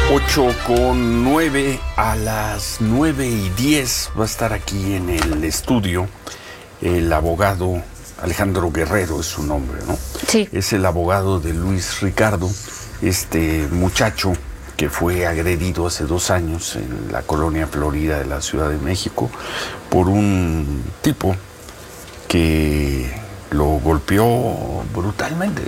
8:09, a las 9:10 va a estar aquí en el estudio el abogado Alejandro Guerrero, es su nombre, ¿no? Sí. Es el abogado de Luis Ricardo, este muchacho que fue agredido hace 2 años en la colonia Florida de la Ciudad de México por un tipo que lo golpeó brutalmente,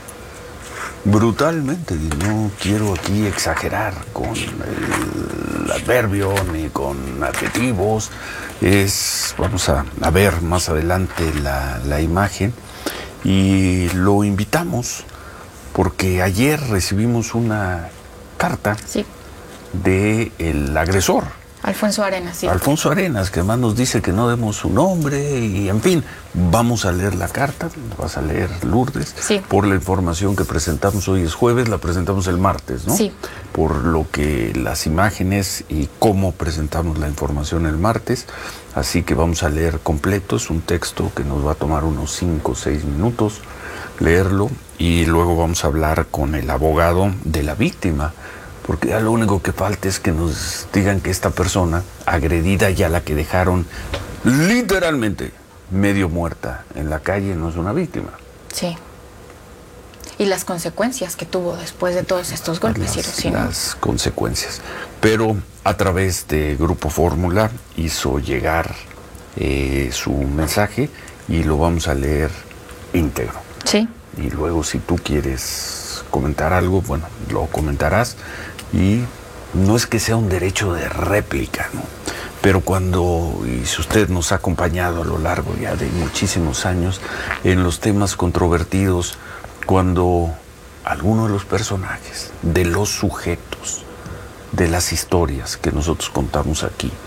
y no quiero aquí exagerar con el adverbio ni con adjetivos. Vamos a ver más adelante la imagen, y lo invitamos porque ayer recibimos una carta del agresor, Alfonso Arenas, sí. Alfonso Arenas, que además nos dice que no demos su nombre y, en fin, vamos a leer la carta, vas a leer, Lourdes, sí, por la información que presentamos. Hoy es jueves, la presentamos el martes, ¿no? Sí. Por lo que las imágenes y cómo presentamos la información el martes, así que vamos a leer completo. Es un texto que nos va a tomar unos 5 o 6 minutos leerlo, y luego vamos a hablar con el abogado de la víctima, porque ya lo único que falta es que nos digan que esta persona agredida, ya la que dejaron literalmente medio muerta en la calle, no es una víctima. Sí. Y las consecuencias que tuvo después de todos estos golpes. Las consecuencias. Pero a través de Grupo Fórmula hizo llegar su mensaje y lo vamos a leer íntegro. Sí. Y luego, si tú quieres comentar algo, bueno, lo comentarás. Y no es que sea un derecho de réplica, ¿no? Pero y si usted nos ha acompañado a lo largo ya de muchísimos años en los temas controvertidos, cuando alguno de los personajes, de los sujetos, de las historias que nosotros contamos aquí,